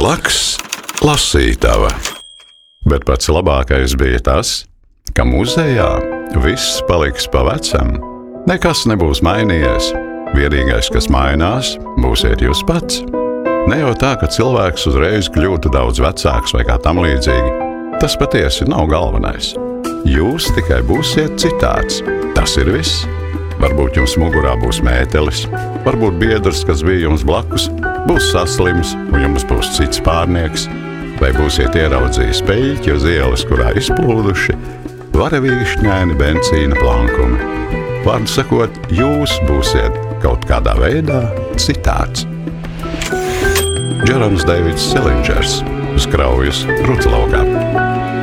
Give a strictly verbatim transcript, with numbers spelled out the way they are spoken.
Blakus lasītava. Bet pats labākais bija tas, ka muzejā viss paliks pa vecam. Nekas nebūs mainījies. Vienīgais, kas mainās, būsiet jūs pats. Ne jau tā, ka cilvēks uzreiz kļūtu daudz vecāks vai kā tam līdzīgi. Tas patiesi nav galvenais. Jūs tikai būsiet citāds. Tas ir viss. Varbūt jums mugurā būs mētelis, varbūt biedrs, kas bija jums blakus, būs saslims un jums būs cits pārnieks, vai būsiet ieraudzījis peļķi uz ielas, kurā izplūduši varavīkšņaini benzīna plankumi. Vārdu sakot, jūs būsiet kaut kādā veidā citāds. Džerons Deivids Selingers uz Kraujas Rutlaukā.